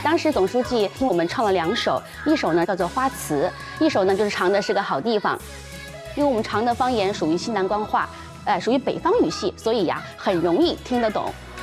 当时总书记听我们唱了2首，一首呢叫做《花词》，一首呢就是唱的是个好地方。因为我们常的方言属于西南官话，属于北方语系，所以呀很容易听得懂。